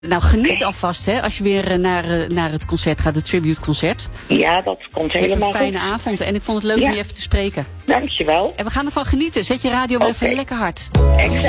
Nou, geniet alvast, hè, als je weer naar het concert gaat, het tributeconcert. Ja, dat komt helemaal goed. Een fijne avond en ik vond het leuk om je even te spreken. Dankjewel. En we gaan ervan genieten. Zet je radio maar even lekker hard. Exact.